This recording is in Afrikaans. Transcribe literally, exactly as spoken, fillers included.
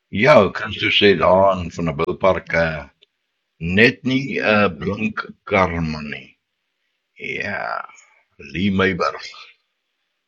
Ja, Christo sê daar in van 'n Bilpark uh, net nie 'n uh, blink karma nie. Ja, Lee Meyburg.